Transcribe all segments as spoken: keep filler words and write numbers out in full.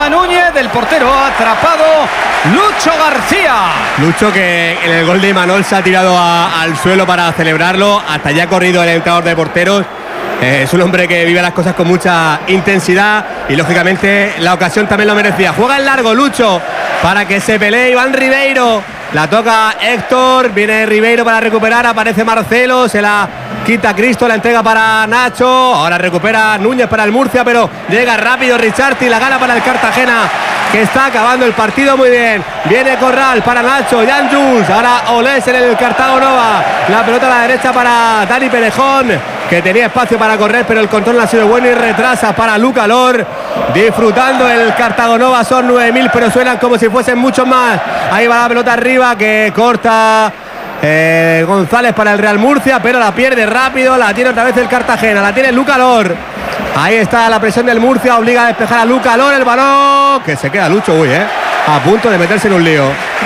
Núñez, del portero atrapado Lucho García. Lucho, que en el gol de Imanol se ha tirado a, al suelo para celebrarlo. Hasta allá ha corrido el entrenador de porteros. Eh, es un hombre que vive las cosas con mucha intensidad y lógicamente la ocasión también lo merecía. Juega en largo Lucho para que se pelee Iván Ribeiro. La toca Héctor, viene Ribeiro para recuperar, aparece Marcelo, se la quita Cristo, la entrega para Nacho. Ahora recupera Núñez para el Murcia, pero llega rápido Richarti, la gana para el Cartagena, que está acabando el partido muy bien. Viene Corral para Nacho, Jan Jules, ahora Olés en el Cartago Nova. La pelota a la derecha para Dani Perejón, que tenía espacio para correr, pero el control no ha sido bueno y retrasa para Luca Lor. Disfrutando el Cartago Nova, son nueve mil, pero suenan como si fuesen muchos más. Ahí va la pelota arriba, que corta eh, González para el Real Murcia, pero la pierde rápido, la tiene otra vez el Cartagena, la tiene Luca Lor. Ahí está la presión del Murcia, obliga a despejar a Luca Lor, el balón, que se queda Lucho, uy, eh, a punto de meterse en un lío.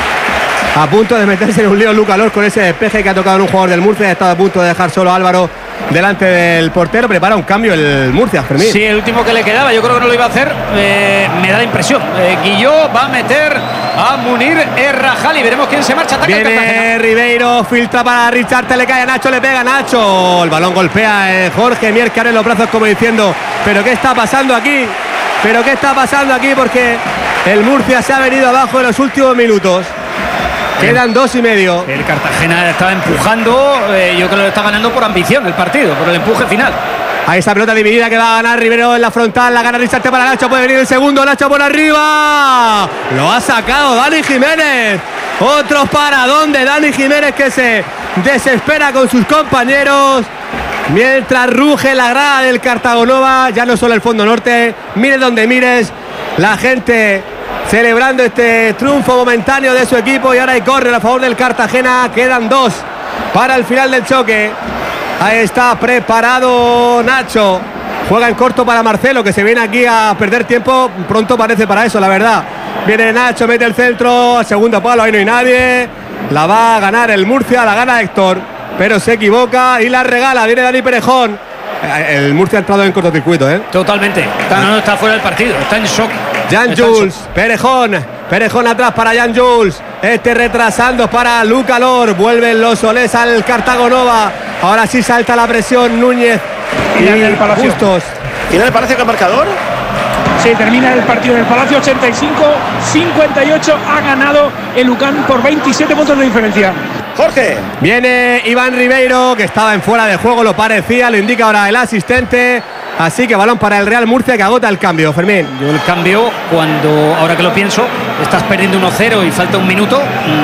A punto de meterse en un lío Luca Lor con ese despeje que ha tocado en un jugador del Murcia. Ha estado a punto de dejar solo a Álvaro delante del portero. Prepara un cambio el Murcia, Fermín. Sí, el último que le quedaba, yo creo que no lo iba a hacer. Eh, me da la impresión. Eh, Guilló va a meter a Munir Errajali. Veremos quién se marcha. Ataca Viene Ribeiro, filtra para Richard, le cae a Nacho, le pega a Nacho. El balón golpea eh, Jorge Mier, que abre los brazos como diciendo, ¿pero qué está pasando aquí? ¿Pero qué está pasando aquí? Porque el Murcia se ha venido abajo en los últimos minutos. Quedan dos y medio. El Cartagena estaba empujando, eh, yo creo que lo está ganando por ambición el partido, por el empuje final. Ahí esa pelota dividida que va a ganar Rivero en la frontal, la gana Richard para Nacho, puede venir el segundo, Nacho por arriba. Lo ha sacado Dani Jiménez. Otro paradón de Dani Jiménez, que se desespera con sus compañeros. Mientras ruge la grada del Cartago Nova, ya no solo el fondo norte, mire donde mires, la gente celebrando este triunfo momentáneo de su equipo. Y ahora hay córner a favor del Cartagena. Quedan dos para el final del choque. Ahí está preparado Nacho. Juega en corto para Marcelo, que se viene aquí a perder tiempo. Pronto parece para eso, la verdad. Viene Nacho, mete el centro, segundo palo, ahí no hay nadie. La va a ganar el Murcia, la gana Héctor, pero se equivoca y la regala. Viene Dani Perejón. El Murcia ha entrado en cortocircuito, ¿eh? Totalmente. Está, no, está fuera del partido, está en shock. Jan Jules, Perejón, Perejón atrás para Jan Jules, este retrasando para Luca Lor, vuelven los Solés al Cartago Nova, ahora sí salta la presión Núñez y el Bustos. ¿Tiene el Palacio con marcador? Sí, termina el partido en el Palacio, ochenta y cinco cincuenta y ocho, ha ganado el Lucan por veintisiete puntos de diferencia. Jorge. Viene Iván Ribeiro, que estaba en fuera de juego, lo parecía, lo indica ahora el asistente. Así que balón para el Real Murcia, que agota el cambio, Fermín. Yo el cambio, cuando, ahora que lo pienso, estás perdiendo uno cero y falta un minuto,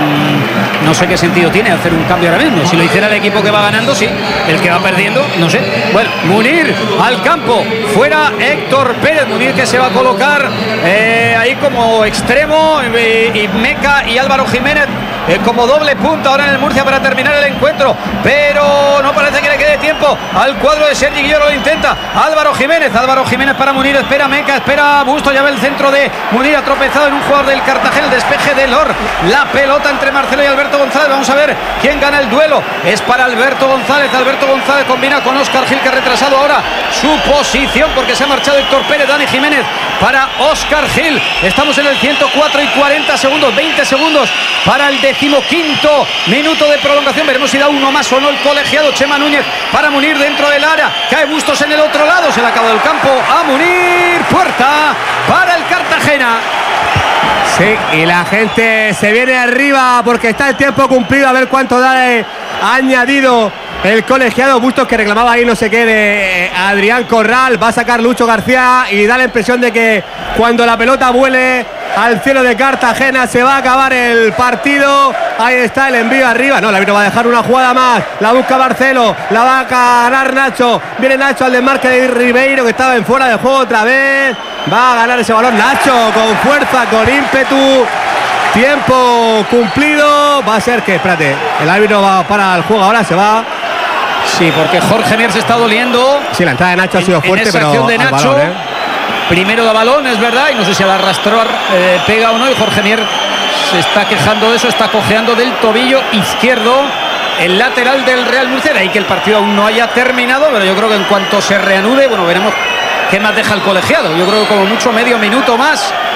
mmm, no sé qué sentido tiene hacer un cambio ahora mismo. Si lo hiciera el equipo que va ganando, sí. El que va perdiendo, no sé. Bueno, Munir al campo, fuera Héctor Pérez. Munir, que se va a colocar eh, ahí como extremo, eh, y Meca y Álvaro Jiménez eh, como doble punta ahora en el Murcia para terminar el encuentro, pero no parece que le quede tiempo al cuadro de Sergi Guilló. Lo intenta Álvaro Jiménez, Álvaro Jiménez para Munir, espera Meca, espera Busto, ya ve el centro de Munir, ha tropezado en un jugador del Cartagena, el despeje de Lor, la pelota entre Marcelo y Alberto González. Vamos a ver quién gana el duelo. Es para Alberto González, Alberto González combina con Óscar Gil, que ha retrasado ahora su posición porque se ha marchado Héctor Pérez. Dani Jiménez para Óscar Gil. Estamos en el ciento cuatro y cuarenta segundos, veinte segundos para el decimoquinto minuto de prolongación. Veremos si da uno más o no el colegiado. Chema Núñez para Munir dentro del área, cae Bustos en el otro lado, se le acaba del campo a Munir. Puerta para el Cartagena. Sí, y la gente se viene arriba porque está el tiempo cumplido. A ver cuánto da eh, añadido el colegiado. Bustos, que reclamaba ahí no sé qué de eh, Adrián Corral. Va a sacar Lucho García y da la impresión de que cuando la pelota vuele al cielo de Cartagena se va a acabar el partido. Ahí está el envío arriba. No, el árbitro va a dejar una jugada más. La busca Marcelo, la va a ganar Nacho. Viene Nacho al desmarque de Ribeiro, que estaba en fuera de juego otra vez. Va a ganar ese balón Nacho con fuerza, con ímpetu. Tiempo cumplido. Va a ser que, espérate, el árbitro va para el juego ahora, se va. Sí, porque Jorge Mier se está doliendo. Sí, la entrada de Nacho ha sido fuerte, en esa pero acción de Nacho, balón, ¿eh? Primero da balón, es verdad, y no sé si al arrastrar eh, pega o no, y Jorge Mier se está quejando de eso, está cojeando del tobillo izquierdo el lateral del Real Murcia. De ahí que el partido aún no haya terminado, pero yo creo que en cuanto se reanude, bueno, veremos qué más deja el colegiado. Yo creo que como mucho medio minuto más